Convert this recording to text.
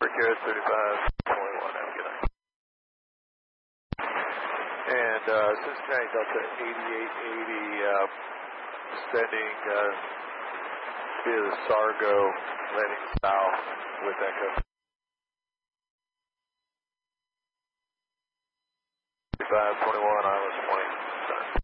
Good, 3521, have a good night. And Cincinnati Delta 8880, descending via the Sargo, landing south with Echo. 3521, Islands